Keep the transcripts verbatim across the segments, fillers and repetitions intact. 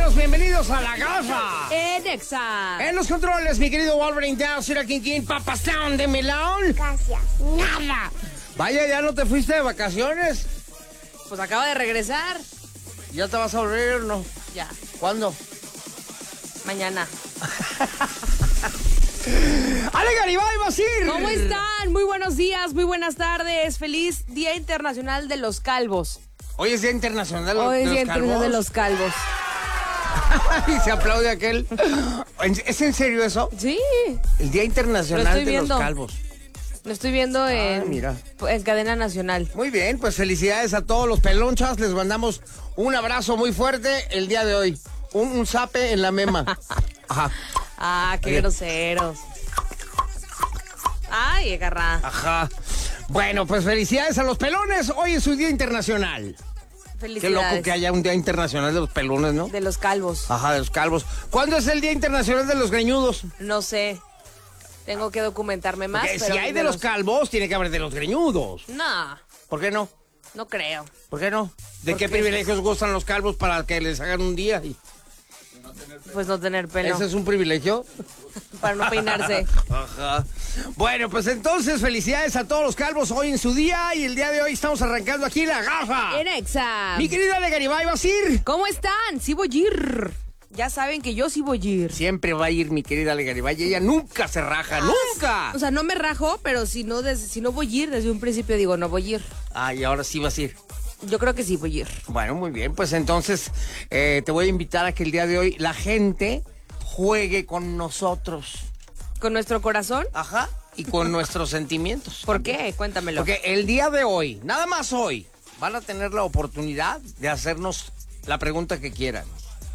caballeros, bienvenidos a La Garra. En Exa. En los controles, mi querido Wolverine Down, Sira King King, Papastown de Milán. Gracias. Nada. Vaya, ¿ya no te fuiste de vacaciones? Pues acaba de regresar. ¿Ya te vas a volver o no? Ya. ¿Cuándo? Mañana. Ale Garibay, Basir. ¿Cómo están? Muy buenos días, muy buenas tardes. Feliz Día Internacional de los Calvos. Hoy es Día Internacional de los, Hoy es de Día los Calvos. Internacional de los Calvos. Y se aplaude aquel. ¿Es en serio eso? Sí. El Día Lo Internacional estoy de viendo. los Calvos. Lo estoy viendo en, mira. en cadena nacional. Muy bien, pues felicidades a todos los pelonchas. Les mandamos un abrazo muy fuerte el día de hoy. Un, un zape en la mema. Ajá. Ah, qué Oye. groseros. Ay, agarra. Ajá. Bueno, pues felicidades a los pelones. Hoy es su Día Internacional. Qué Felicidades. loco que haya un Día Internacional de los pelones, ¿no? De los calvos. Ajá, de los calvos. ¿Cuándo es el Día Internacional de los greñudos? No sé. Tengo que documentarme más. Porque pero si hay de los calvos, tiene que haber de los greñudos. No, ¿Por qué no? no creo. ¿Por qué no? ¿De ¿Por qué qué? privilegios gozan los calvos para que les hagan un día? Pues no tener pelo. ¿Ese es un privilegio? Para no peinarse. Ajá. Bueno, pues entonces felicidades a todos los calvos hoy en su día y el día de hoy estamos arrancando aquí La Garra. En Exa. Mi querida Ale Garibay, ¿vas a ir? ¿Cómo están? Sí voy a ir. Ya saben que yo sí voy a ir. Siempre va a ir mi querida Ale Garibay. Ella nunca se raja, nunca. O sea, no me rajo, pero si no, des- si no voy a ir, desde un principio digo, no voy a ir. Ah, y ahora sí vas a ir. Yo creo que sí voy a ir. Bueno, muy bien. Pues entonces eh, te voy a invitar a que el día de hoy la gente juegue con nosotros. ¿Con nuestro corazón? Ajá. Y con nuestros sentimientos. ¿Por qué? Cuéntamelo. Porque el día de hoy, nada más hoy, van a tener la oportunidad de hacernos la pregunta que quieran.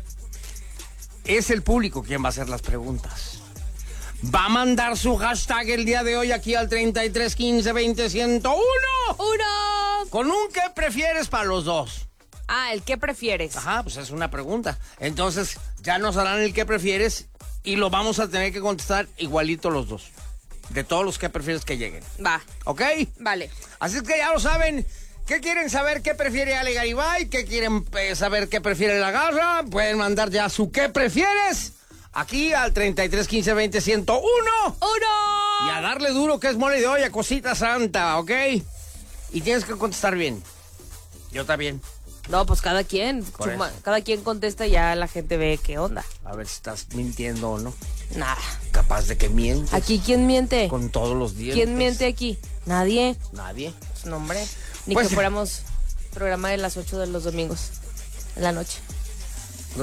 Es el público quien va a hacer las preguntas. Va a mandar su hashtag el día de hoy aquí al treinta y tres quince veinte ciento uno. ¡Uno! Con un ¿qué prefieres para los dos? Ah, ¿el qué prefieres? Ajá, pues es una pregunta. Entonces, ya nos harán el qué prefieres y lo vamos a tener que contestar igualito los dos. De todos los que prefieres que lleguen. Va, ¿Ok? vale. Así es que ya lo saben. ¿Qué quieren saber qué prefiere Ale Garibay? ¿Qué quieren eh, saber qué prefiere La Garra? Pueden mandar ya su qué prefieres aquí al treinta y tres quince veinte ciento uno. ¡Uno! Y a darle duro que es mole de olla, cosita santa, ¿ok? Y tienes que contestar bien. Yo también. No, pues cada quien. Por Chuma- eso. cada quien contesta y ya la gente ve qué onda. A ver si estás mintiendo o no. Nada. Capaz de que mientes. ¿Aquí quién miente? Con todos los dientes. ¿Quién miente aquí? Nadie. Nadie. Pues, no, hombre. Ni Pues- que fuéramos programa de las ocho de los domingos. En la noche. No.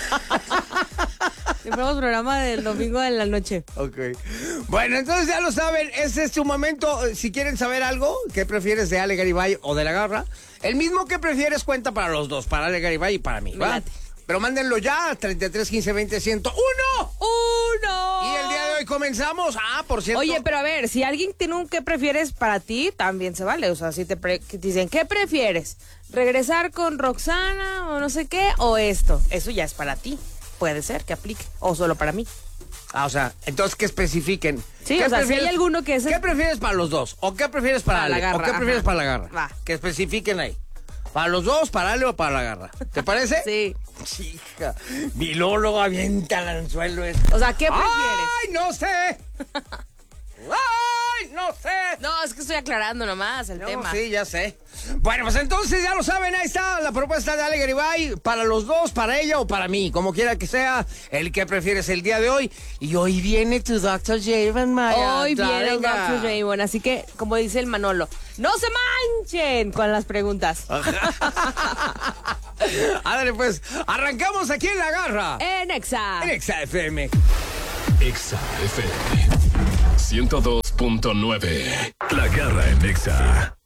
Si fuéramos programa del domingo de la noche. Ok. Bueno, entonces ya lo saben, este es tu momento. eh, Si quieren saber algo, ¿qué prefieres de Ale Garibay o de La Garra? El mismo que prefieres cuenta para los dos, para Ale Garibay y para mí, Me ¿va? late. Pero mándenlo ya al treinta y tres quince veinte ciento uno. ¡Uno! Y el día de hoy comenzamos. Ah, por cierto. Oye, pero a ver, si alguien tiene un qué prefieres para ti, también se vale. O sea, si te, pre- que te dicen, ¿qué prefieres? ¿Regresar con Roxana o no sé qué? ¿O esto? Eso ya es para ti. Puede ser que aplique. O solo para mí. Ah, o sea, entonces que especifiquen. Sí, ¿Qué o sea, si prefieres- hay alguno que es- ¿Qué prefieres para los dos? ¿O qué prefieres para, Para la Ale? Garra, ¿O qué prefieres ajá. para La Garra? Va. Que especifiquen ahí. ¿Para los dos, para Ale o para La Garra? ¿Te parece? Sí. Chica, mi Lolo avienta el anzuelo. Es... O sea, ¿qué prefieres? ¡Ay, no sé! ¡Ay, no sé! No, es que estoy aclarando nomás el No, tema. sí, ya sé. Bueno, pues entonces ya lo saben, ahí está la propuesta de Ale Garibay. Para los dos, para ella o para mí, como quiera que sea, el que prefieres el día de hoy. Y hoy viene tu doctor Javon Maya. Hoy viene el Venga. doctor Raymond, así que, como dice el Manolo, ¡no se manchen con las preguntas! Ándale, pues, arrancamos aquí en La Garra. En Exa. En Exa F M. Exa F M ciento dos punto nueve. La Garra en Exa.